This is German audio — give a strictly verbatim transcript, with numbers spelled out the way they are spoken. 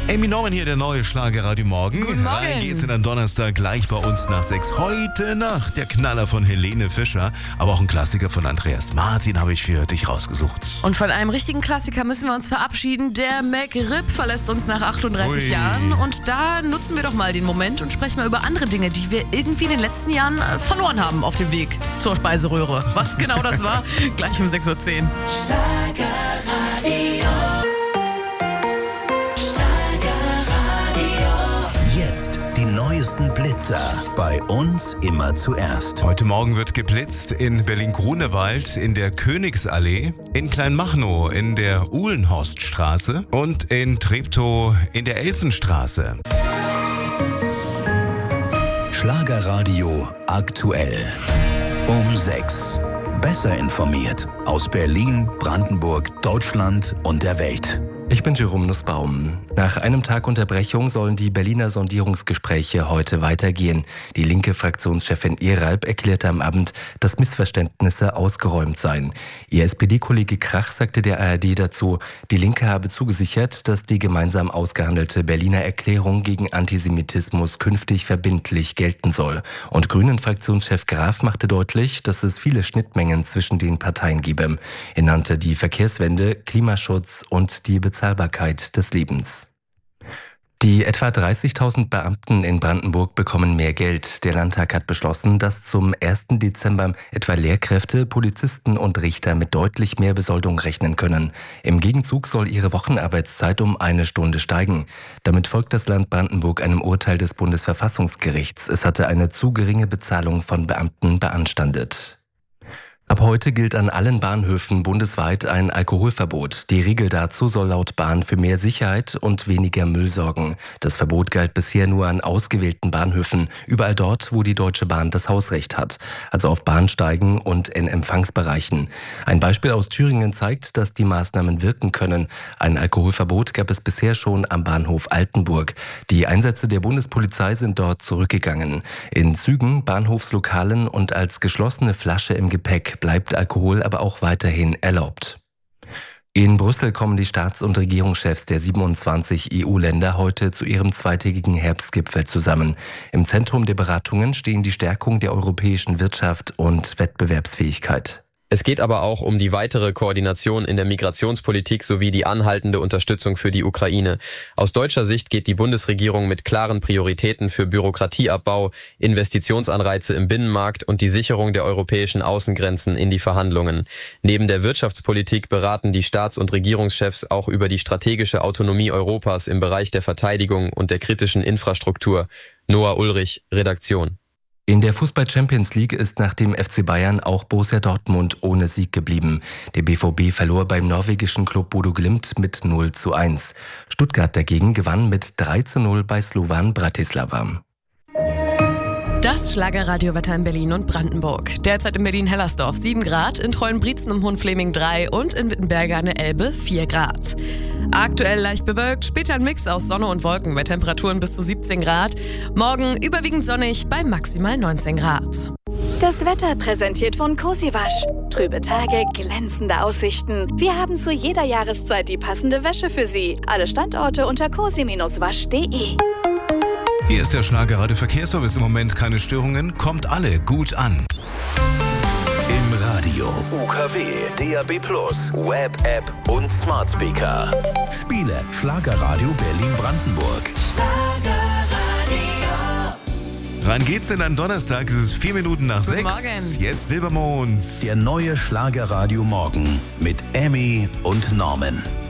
Amy Norman hier, der neue Schlagerradio Morgen. Guten Morgen. Rein geht's in den Donnerstag, gleich bei uns nach sechs. Heute Nacht der Knaller von Helene Fischer, aber auch ein Klassiker von Andreas Martin habe ich für dich rausgesucht. Und von einem richtigen Klassiker müssen wir uns verabschieden. Der McRib verlässt uns nach achtunddreißig Ui. Jahren. Und da nutzen wir doch mal den Moment und sprechen mal über andere Dinge, die wir irgendwie in den letzten Jahren äh, verloren haben auf dem Weg zur Speiseröhre. Was genau das war, gleich um sechs Uhr zehn. Schlagerradio. Jetzt die neuesten Blitzer. Bei uns immer zuerst. Heute Morgen wird geblitzt in Berlin-Grunewald, in der Königsallee, in Kleinmachnow in der Uhlenhorststraße und in Treptow in der Elsenstraße. Schlagerradio aktuell. Um sechs. Besser informiert. Aus Berlin, Brandenburg, Deutschland und der Welt. Ich bin Jerome Nussbaum. Nach einem Tag Unterbrechung sollen die Berliner Sondierungsgespräche heute weitergehen. Die linke Fraktionschefin Eralb erklärte am Abend, dass Missverständnisse ausgeräumt seien. Ihr S P D-Kollege Krach sagte der A R D dazu, die Linke habe zugesichert, dass die gemeinsam ausgehandelte Berliner Erklärung gegen Antisemitismus künftig verbindlich gelten soll. Und Grünen-Fraktionschef Graf machte deutlich, dass es viele Schnittmengen zwischen den Parteien gebe. Er nannte die Verkehrswende, Klimaschutz und die Bezahlbarkeit des Lebens. Die etwa dreißigtausend Beamten in Brandenburg bekommen mehr Geld. Der Landtag hat beschlossen, dass zum ersten Dezember etwa Lehrkräfte, Polizisten und Richter mit deutlich mehr Besoldung rechnen können. Im Gegenzug soll ihre Wochenarbeitszeit um eine Stunde steigen. Damit folgt das Land Brandenburg einem Urteil des Bundesverfassungsgerichts. Es hatte eine zu geringe Bezahlung von Beamten beanstandet. Ab heute gilt an allen Bahnhöfen bundesweit ein Alkoholverbot. Die Regel dazu soll laut Bahn für mehr Sicherheit und weniger Müll sorgen. Das Verbot galt bisher nur an ausgewählten Bahnhöfen, überall dort, wo die Deutsche Bahn das Hausrecht hat, also auf Bahnsteigen und in Empfangsbereichen. Ein Beispiel aus Thüringen zeigt, dass die Maßnahmen wirken können. Ein Alkoholverbot gab es bisher schon am Bahnhof Altenburg. Die Einsätze der Bundespolizei sind dort zurückgegangen. In Zügen, Bahnhofslokalen und als geschlossene Flasche im Gepäck bleibt Alkohol aber auch weiterhin erlaubt. In Brüssel kommen die Staats- und Regierungschefs der siebenundzwanzig E U-Länder heute zu ihrem zweitägigen Herbstgipfel zusammen. Im Zentrum der Beratungen stehen die Stärkung der europäischen Wirtschaft und Wettbewerbsfähigkeit. Es geht aber auch um die weitere Koordination in der Migrationspolitik sowie die anhaltende Unterstützung für die Ukraine. Aus deutscher Sicht geht die Bundesregierung mit klaren Prioritäten für Bürokratieabbau, Investitionsanreize im Binnenmarkt und die Sicherung der europäischen Außengrenzen in die Verhandlungen. Neben der Wirtschaftspolitik beraten die Staats- und Regierungschefs auch über die strategische Autonomie Europas im Bereich der Verteidigung und der kritischen Infrastruktur. Noah Ulrich, Redaktion. In der Fußball-Champions League ist nach dem F C Bayern auch Borussia Dortmund ohne Sieg geblieben. Der B V B verlor beim norwegischen Klub Bodo Glimt mit null zu eins. Stuttgart dagegen gewann mit drei zu null bei Slovan Bratislava. Das Schlagerradiowetter in Berlin und Brandenburg. Derzeit in Berlin-Hellersdorf sieben Grad, in Treuenbrietzen im Hohenfleming drei und in Wittenberge an der Elbe vier Grad. Aktuell leicht bewölkt, später ein Mix aus Sonne und Wolken bei Temperaturen bis zu siebzehn Grad. Morgen überwiegend sonnig bei maximal neunzehn Grad. Das Wetter präsentiert von Cosiwasch. Trübe Tage, glänzende Aussichten. Wir haben zu jeder Jahreszeit die passende Wäsche für Sie. Alle Standorte unter cosi wasch punkt de. Hier ist der Schlagerradio Verkehrsservice. Im Moment keine Störungen, kommt alle gut an. Im Radio, U K W, D A B plus, Web, App und Smart Speaker. Spiele Schlagerradio Berlin-Brandenburg. Schlagerradio. Rein geht's in einen Donnerstag, es ist vier Minuten nach Guten sechs. Morgen. Jetzt Silbermond. Der neue Schlagerradio Morgen mit Emmy und Norman.